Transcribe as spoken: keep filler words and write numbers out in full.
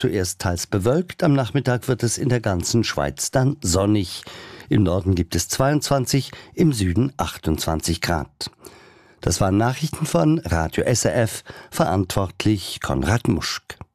Zuerst teils bewölkt, am Nachmittag wird es in der ganzen Schweiz dann sonnig. Im Norden gibt es zweiundzwanzig, im Süden achtundzwanzig Grad. Das waren Nachrichten von Radio S R F, verantwortlich Konrad Muschk.